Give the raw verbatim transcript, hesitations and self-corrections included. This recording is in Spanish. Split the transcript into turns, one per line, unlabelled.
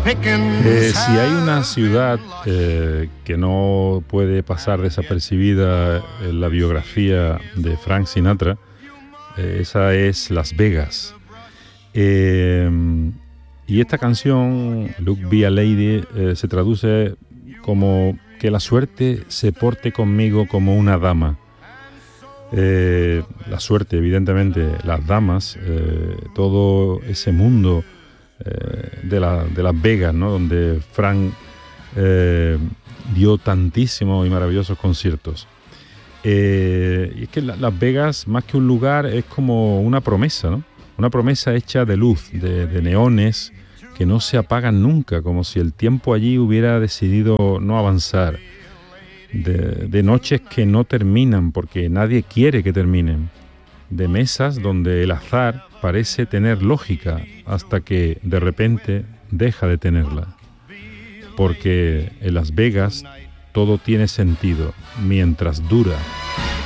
Eh, si hay una ciudad eh, que no puede pasar desapercibida en la biografía de Frank Sinatra, eh, esa es Las Vegas. Eh, y esta canción, Look Be a Lady, eh, se traduce como que la suerte se porte conmigo como una dama. Eh, la suerte, evidentemente, las damas, eh, todo ese mundo eh, de, la, de Las Vegas, ¿no? Donde Frank eh, dio tantísimos y maravillosos conciertos. Eh, y es que la, Las Vegas, más que un lugar, es como una promesa, ¿no? Una promesa hecha de luz, de, de neones que no se apagan nunca, como si el tiempo allí hubiera decidido no avanzar. De, de noches que no terminan porque nadie quiere que terminen, de mesas donde el azar parece tener lógica hasta que de repente deja de tenerla, porque en Las Vegas todo tiene sentido mientras dura.